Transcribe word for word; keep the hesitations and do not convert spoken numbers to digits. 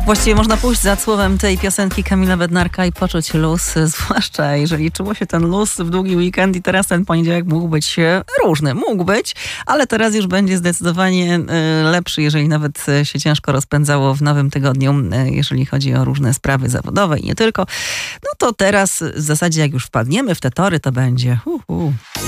Właściwie można pójść za słowem tej piosenki Kamila Bednarka i poczuć luz, zwłaszcza jeżeli czuło się ten luz w długi weekend i teraz ten poniedziałek mógł być różny. Mógł być, ale teraz już będzie zdecydowanie lepszy, jeżeli nawet się ciężko rozpędzało w nowym tygodniu, jeżeli chodzi o różne sprawy zawodowe i nie tylko. No to teraz w zasadzie jak już wpadniemy w te tory, to będzie. Uh, uh.